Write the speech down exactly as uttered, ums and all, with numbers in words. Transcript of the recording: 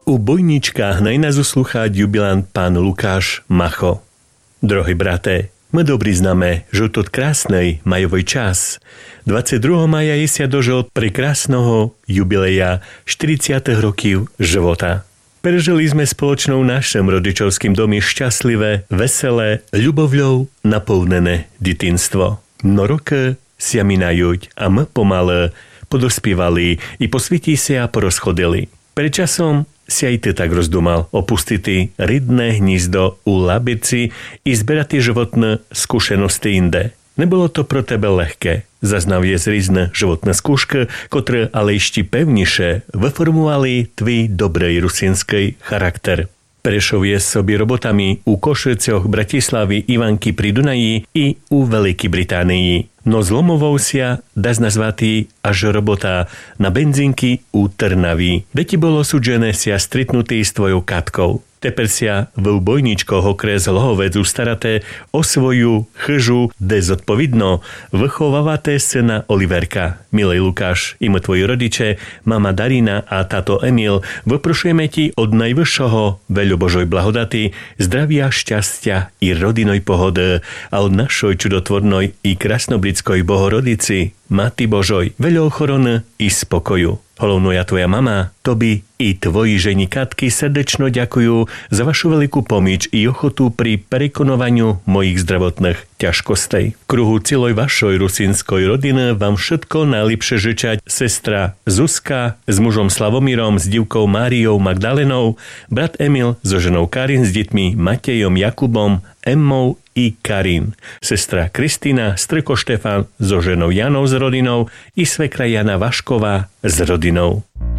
U Bojničkách naj nás uslúchať jubilant pán Lukáš Macho. Drohy brate, my dobrí známe, že tot krásnej majovoj čas. dvadsiateho druhého mája je sa dožil prekrásneho jubileja štyridsiatych rokів života. Prežili sme spoločnou našem rodičovským domi šťastlivé, veselé, ľubovľou naplnené detinstvo. No roky sa minajú a my pomalé podospívali i posvití sa a porozchodili. Pred časom si aj ty tak rozdúmal opustiť rydné hnízdo u labici i zberať životné skúsenosti inde. Nebolo to pro tebe ľahké. Zaznav je zrízne životné skúšky, ktoré ale ešte pevnejšie vyformovali tvý dobrej rusinský charakter. Prešov je sobi robotami u Košicioch, Bratislavy, Ivanky pri Dunaji i u Veľkej Británii. No zlomovou sia dá nazvatý až robota na benzínky u Trnavy. Deti bolo súdžené sia stretnutý s tvojou Katkou. Teper sia v Bojničkoch okres Lohovec ustaraté o svoju chyžu dezodpovidno vychovávate syna Oliverka. Milej Lukáš, i my tvoji rodiče, mama Darina a táto Emil, vyprošujeme ti od najvyššieho veľobožoj blahodaty, zdravia, šťastia i rodinoj pohody a od našoj čudotvornej i krasnobrickoj Bohorodici, Matky Božoj, veľa ochrony i spokoju. Hlavno ja tvoja mama, tobi i tvoji ženi Katky srdečno ďakujú za vašu veľkú pomíč i ochotu pri prekonovaniu mojich zdravotných ťažkostej. V kruhu celej vašoj rusinskoj rodiny vám všetko najlepšie žičať sestra Zuzka s mužom Slavomírom, s divkou Máriou Magdalenou, brat Emil so ženou Karin, s deťmi Matejom, Jakubom, Emmou i Karin, sestra Kristina, strko Štefan so ženou Janou s rodinou i svekra Jana Vašková s rodinou.